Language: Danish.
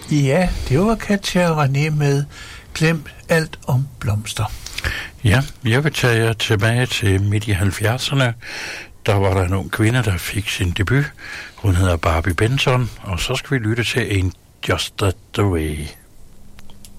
Ja, det var Katja og René med Glem alt om blomster. Ja, jeg vil tage jer tilbage til midt i 70'erne. Der var der en ung kvinde, der fik sin debut. Hun hedder Barbie Benson, og så skal vi lytte til en Just the Way.